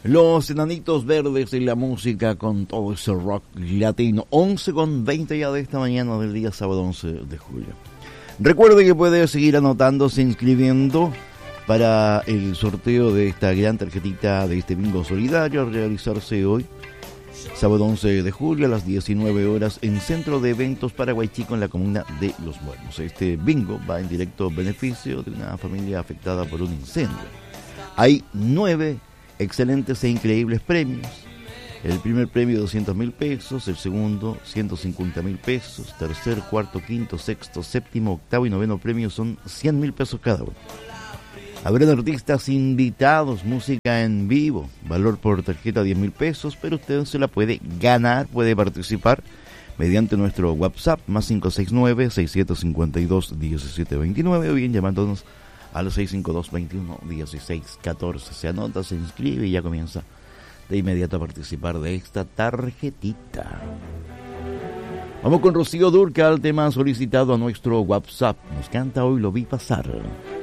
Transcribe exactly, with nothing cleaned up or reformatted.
Los Enanitos Verdes y la música con todo ese rock latino. once con veinte ya de esta mañana del día sábado once de julio. Recuerde que puede seguir anotándose, inscribiendo para el sorteo de esta gran tarjetita de este bingo solidario a realizarse hoy, sábado once de julio a las diecinueve horas en Centro de Eventos Paraguay Chico en la comuna de Los Buenos. Este bingo va en directo beneficio de una familia afectada por un incendio. Hay nueve excelentes e increíbles premios. El primer premio doscientos mil pesos, el segundo ciento cincuenta mil pesos, tercer, cuarto, quinto, sexto, séptimo, octavo y noveno premio son cien mil pesos cada uno. Habrán artistas invitados, música en vivo, valor por tarjeta diez mil pesos, pero usted se la puede ganar, puede participar mediante nuestro WhatsApp más cinco seis nueve, seis siete cinco dos, uno siete dos nueve o bien llamándonos al seis cinco dos, veintiuno, dieciséis, catorce. Se anota, se inscribe y ya comienza de inmediato a participar de esta tarjetita. Vamos con Rocío Dúrcal, tema solicitado a nuestro WhatsApp. Nos canta Hoy lo vi pasar.